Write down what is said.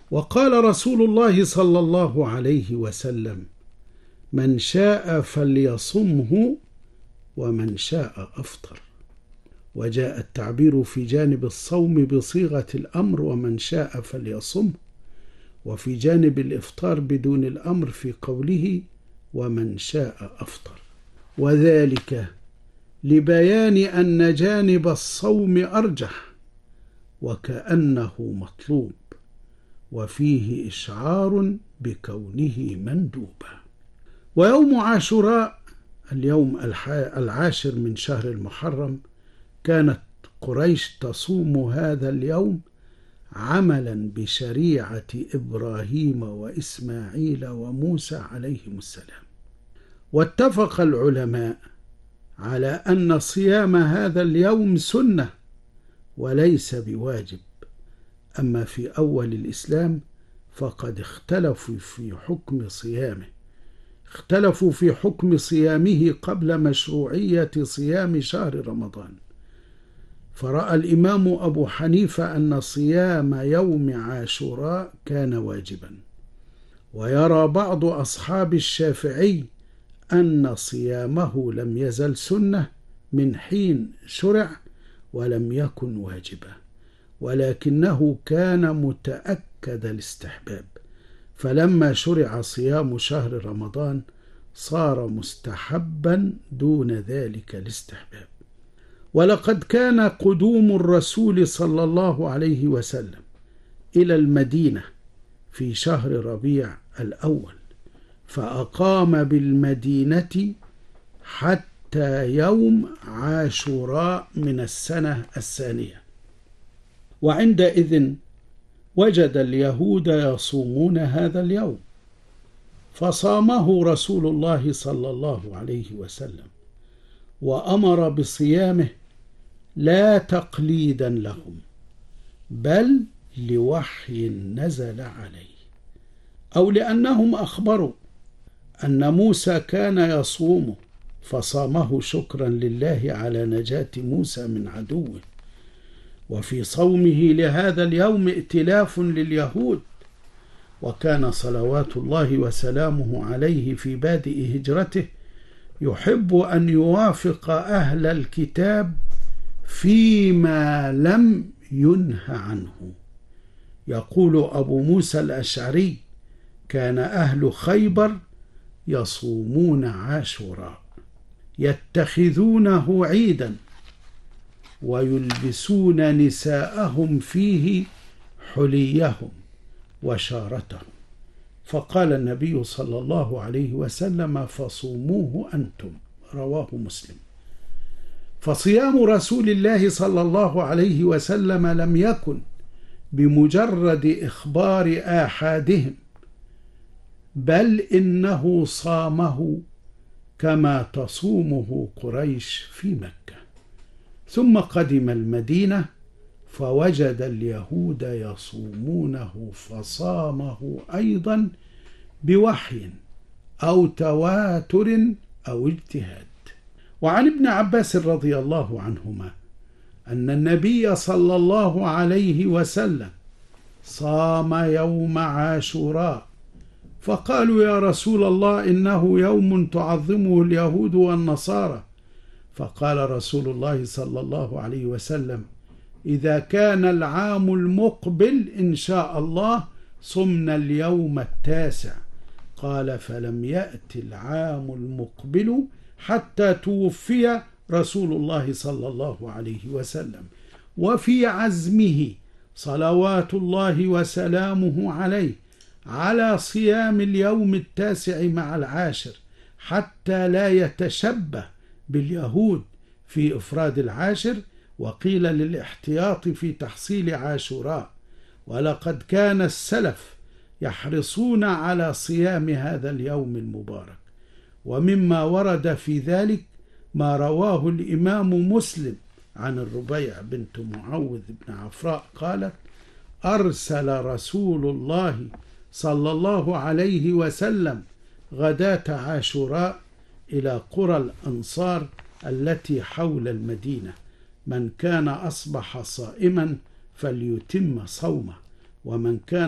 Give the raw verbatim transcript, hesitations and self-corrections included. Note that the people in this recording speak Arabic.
وقال رسول الله صلى الله عليه وسلم: من شاء فليصمه ومن شاء أفطر. وجاء التعبير في جانب الصوم بصيغة الأمر ومن شاء فليصمه، وفي جانب الإفطار بدون الأمر في قوله ومن شاء أفطر، وذلك لبيان أن جانب الصوم أرجح وكأنه مطلوب، وفيه إشعار بكونه مندوبا. ويوم عاشوراء اليوم العاشر من شهر المحرم كانت قريش تصوم هذا اليوم عملا بشريعة إبراهيم وإسماعيل وموسى عليهم السلام. واتفق العلماء على أن صيام هذا اليوم سنة وليس بواجب. أما في أول الإسلام فقد اختلفوا في حكم صيامه اختلفوا في حكم صيامه قبل مشروعية صيام شهر رمضان. فرأى الإمام أبو حنيفة أن صيام يوم عاشوراء كان واجبا، ويرى بعض أصحاب الشافعي أن صيامه لم يزل سنة من حين شرع ولم يكن واجبا، ولكنه كان متأكد الاستحباب، فلما شرع صيام شهر رمضان صار مستحبا دون ذلك الاستحباب. ولقد كان قدوم الرسول صلى الله عليه وسلم إلى المدينة في شهر ربيع الأول، فأقام بالمدينة حتى يوم عاشوراء من السنة الثانية. وعندئذ وجد اليهود يصومون هذا اليوم، فصامه رسول الله صلى الله عليه وسلم وأمر بصيامه لا تقليدا لهم، بل لوحي نزل عليه، أو لأنهم أخبروا أن موسى كان يصومه فصامه شكرا لله على نجاة موسى من عدوه. وفي صومه لهذا اليوم ائتلاف لليهود، وكان صلوات الله وسلامه عليه في بادئ هجرته يحب أن يوافق أهل الكتاب فيما لم ينه عنه. يقول أبو موسى الأشعري: كان أهل خيبر يصومون عاشوراء يتخذونه عيدا ويلبسون نساءهم فيه حليهم وشارتهم، فقال النبي صلى الله عليه وسلم: فصوموه أنتم. رواه مسلم. فصيام رسول الله صلى الله عليه وسلم لم يكن بمجرد إخبار آحادهم، بل إنه صامه كما تصومه قريش في مكة. ثم قدم المدينة فوجد اليهود يصومونه فصامه أيضا بوحي أو تواتر أو اجتهاد. وعن ابن عباس رضي الله عنهما أن النبي صلى الله عليه وسلم صام يوم عاشوراء، فقالوا: يا رسول الله، إنه يوم تعظمه اليهود والنصارى. فقال رسول الله صلى الله عليه وسلم: إذا كان العام المقبل إن شاء الله صمنا اليوم التاسع. قال: فلم يأت العام المقبل حتى توفي رسول الله صلى الله عليه وسلم، وفي عزمه صلوات الله وسلامه عليه على صيام اليوم التاسع مع العاشر، حتى لا يتشبه باليهود في إفراد العاشر، وقيل للاحتياط في تحصيل عاشوراء. ولقد كان السلف يحرصون على صيام هذا اليوم المبارك. ومما ورد في ذلك ما رواه الإمام مسلم عن الربيع بنت معوذ بن عفراء قالت: أرسل رسول الله صلى الله عليه وسلم غداة عاشوراء إلى قرى الأنصار التي حول المدينة: من كان أصبح صائما فليتم صومه، ومن كان